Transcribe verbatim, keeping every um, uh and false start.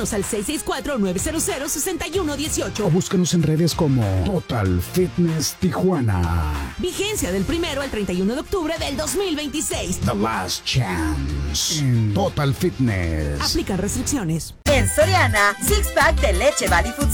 Llámanos al seis seis cuatro, nueve cero cero, seis uno uno ocho. O búscanos en redes como Total Fitness Tijuana. Vigencia del primero al treinta y uno de octubre del dos mil veintiséis. The Last Chance en Total Fitness. Aplican restricciones. En Soriana, six pack de leche Valley Foods